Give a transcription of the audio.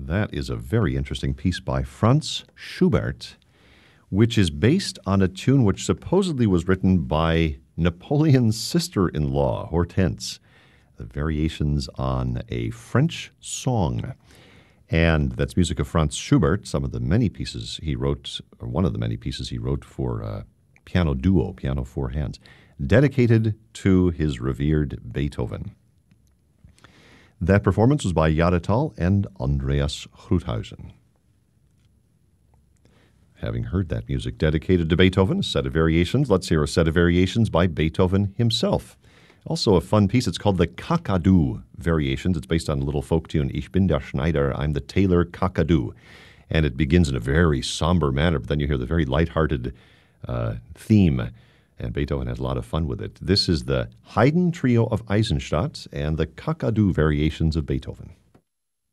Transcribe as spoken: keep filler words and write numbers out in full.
That is a very interesting piece by Franz Schubert, which is based on a tune which supposedly was written by Napoleon's sister-in-law, Hortense. The variations on a French song. And that's music of Franz Schubert, some of the many pieces he wrote, or one of the many pieces he wrote for uh, piano duo, piano four hands, dedicated to his revered Beethoven. That performance was by Jahretal and Andreas Gruthuysen. Having heard that music dedicated to Beethoven, a set of variations, let's hear a set of variations by Beethoven himself. Also a fun piece. It's called the Kakadu Variations. It's based on a little folk tune, Ich bin der Schneider, I'm the tailor Kakadu. And it begins in a very somber manner, but then you hear the very lighthearted uh, theme. And Beethoven has a lot of fun with it. This is the Haydn Trio of Eisenstadt and the Kakadu Variations of Beethoven.